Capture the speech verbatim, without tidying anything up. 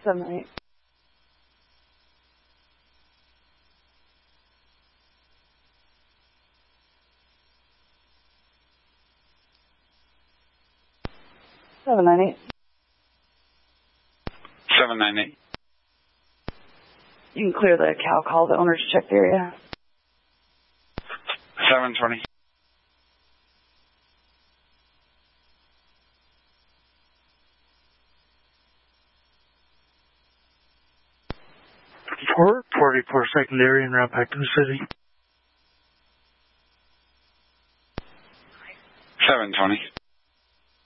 seven eight. Seven nine eight. Seven nine eight. You can clear the cow call. The owner's checked the area. Seven twenty. Port forty-four secondary and route back to the city. Seven twenty.